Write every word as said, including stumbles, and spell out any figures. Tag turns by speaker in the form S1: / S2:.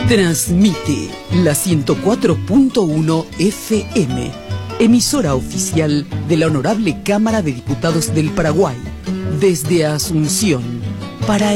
S1: Transmite la ciento cuatro punto uno F M, emisora oficial de la Honorable Cámara de Diputados del Paraguay, desde Asunción, para